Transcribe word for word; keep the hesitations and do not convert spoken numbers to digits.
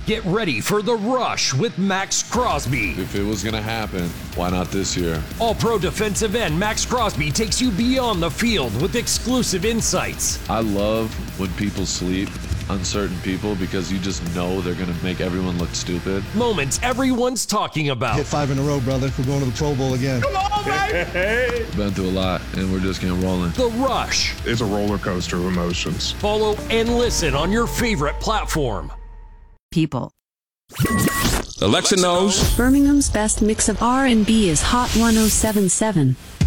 Get ready for The Rush with Max Crosby. If it was going to happen, why not this year? All-Pro defensive end Max Crosby takes you beyond the field with exclusive insights. I love when people sleep on certain people because you just know they're going to make everyone look stupid. Moments everyone's talking about. Hit five in a row, brother. We're going to the Pro Bowl again. Come on, baby! Been through a lot, and we're just getting rolling. The Rush. It's a roller coaster of emotions. Follow and listen on your favorite platform. People. Alexa knows Birmingham's best mix of R and B is Hot one oh seven point seven.